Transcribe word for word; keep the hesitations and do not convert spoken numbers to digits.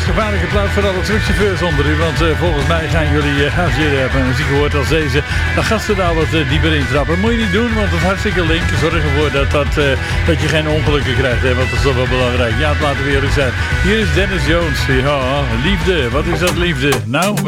gevaarlijke plaats voor alle truckchauffeurs onder u. Want uh, volgens mij gaan jullie, uh, als jullie hebben muziek gehoord als deze, dan gasten daar wat uh, dieper intrappen. Moet je niet doen, want het is hartstikke link. Zorg ervoor dat, dat, uh, dat je geen ongelukken krijgt, hè, want dat is toch wel belangrijk. Ja, het laten we eerlijk zijn. Hier is Dennis Jones. Ja, liefde. Wat is dat liefde? Nou...